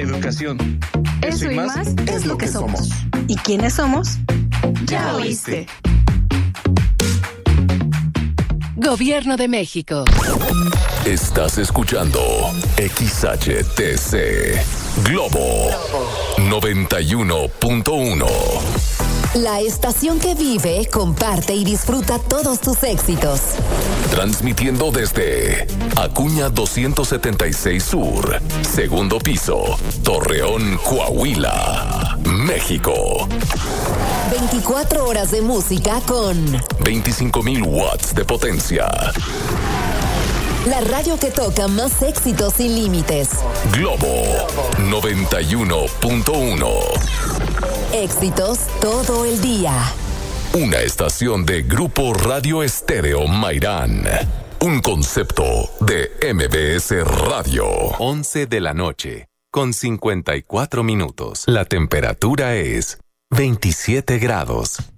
educación. Eso y más es lo que somos. ¿Y quiénes somos? Ya oíste. Gobierno de México. Estás escuchando XHTC Globo 91.1. La estación que vive, comparte y disfruta todos tus éxitos. Transmitiendo desde Acuña 276 Sur, segundo piso, Torreón, Coahuila, México. 24 horas de música con 25,000 watts de potencia. La radio que toca más éxitos sin límites. Globo 91.1. Éxitos todo el día. Una estación de Grupo Radio Estéreo Mairán. Un concepto de MBS Radio. 11 de la noche, con 54 minutos. La temperatura es 27 grados.